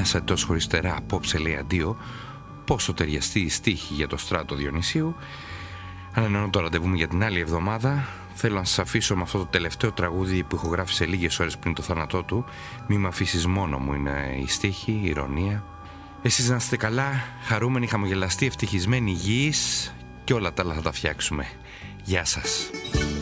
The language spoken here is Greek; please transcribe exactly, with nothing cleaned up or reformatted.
Ένας ατός χωριστερά απόψε λέει αντίο. Πόσο ταιριαστεί η στίχη για το Στράτο Διονυσίου. Ανανεώνω το ραντεβού μου για την άλλη εβδομάδα. Θέλω να σας αφήσω με αυτό το τελευταίο τραγούδι που ηχογράφησε λίγες ώρες πριν το θάνατό του. Μη με αφήσεις μόνο μου είναι η στίχη, η ηρωνία. Εσείς να είστε καλά, χαρούμενοι, χαμογελαστοί, ευτυχισμένοι, υγιείς και όλα τα άλλα θα τα φτιάξουμε. Γεια σας.